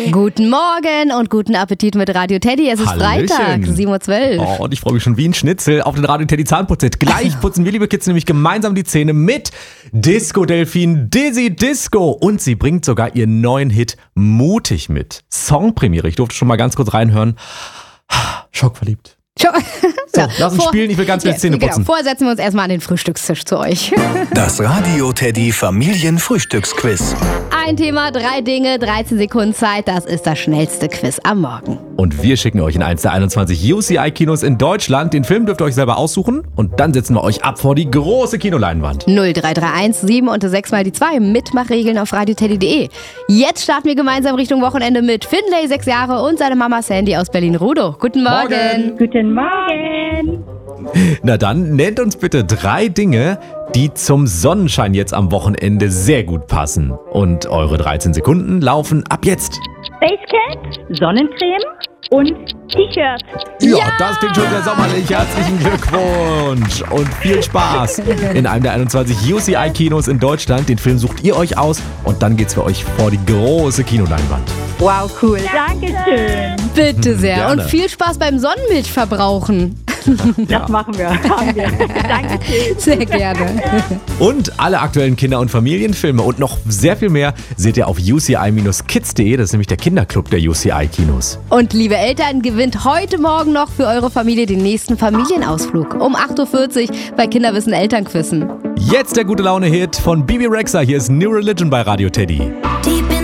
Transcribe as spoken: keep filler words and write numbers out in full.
Guten Morgen und guten Appetit mit Radio Teddy. Es ist Hallöchen. Freitag, sieben Uhr zwölf. Oh, und ich freue mich schon wie ein Schnitzel auf den Radio Teddy Zahnputz-Hit. Gleich putzen wir, liebe Kids, nämlich gemeinsam die Zähne mit Disco Delfin Dizzy Disco. Und sie bringt sogar ihren neuen Hit Mutig mit. Songpremiere. Ich durfte schon mal ganz kurz reinhören. Schockverliebt. So, So, lass uns spielen, ich will ganz schnell Zähne genau, putzen. vorher setzen wir uns erstmal an den Frühstückstisch zu euch. Das Radio Teddy Familienfrühstücksquiz. Ein Thema, drei Dinge, dreizehn Sekunden Zeit. Das ist das schnellste Quiz am Morgen. Und wir schicken euch in eins der einundzwanzig U C I-Kinos in Deutschland. Den Film dürft ihr euch selber aussuchen. Und dann setzen wir euch ab vor die große Kinoleinwand. null drei drei eins sieben und sechs mal die zwei. Mitmachregeln auf radioteddy punkt de. Jetzt starten wir gemeinsam Richtung Wochenende mit Finlay, sechs Jahre, und seine Mama Sandy aus Berlin-Rudow. Guten Morgen. Morgen. Guten Morgen. Na dann, nennt uns bitte drei Dinge, die zum Sonnenschein jetzt am Wochenende sehr gut passen. Und eure dreizehn Sekunden laufen ab jetzt. Basecap, Sonnencreme und T-Shirt. Ja, das klingt schon sehr sommerlich. Herzlichen Glückwunsch und viel Spaß in einem der einundzwanzig U C I-Kinos in Deutschland. Den Film sucht ihr euch aus und dann geht's für euch vor die große Kinoleinwand. Wow, cool. Dankeschön. Bitte sehr. Gerne. Und viel Spaß beim Sonnenmilchverbrauchen. Das machen wir. Haben wir. Dankeschön. Sehr gerne. Und alle aktuellen Kinder- und Familienfilme und noch sehr viel mehr seht ihr auf u c i Bindestrich kids punkt de. Das ist nämlich der Kinderclub der U C I-Kinos. Und liebe Eltern, gewinnt heute Morgen noch für eure Familie den nächsten Familienausflug. Um acht Uhr vierzig bei Kinderwissen Elternquissen. Jetzt der gute Laune-Hit von Bibi Rexha. Hier ist New Religion bei Radio Teddy. Die